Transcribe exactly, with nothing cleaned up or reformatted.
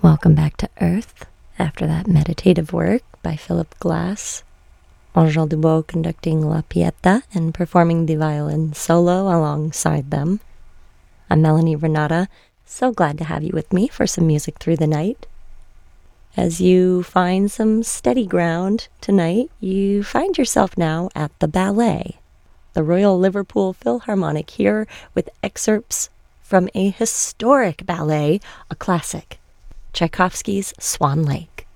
Welcome back to Earth after that meditative work by Philip Glass. Angel Dubois conducting La Pieta and performing the violin solo alongside them. I'm Melanie Renata, so glad to have you with me for some music through the night. As you find some steady ground tonight, you find yourself now at the ballet, the Royal Liverpool Philharmonic, here with excerpts from a historic ballet, a classic, Tchaikovsky's Swan Lake.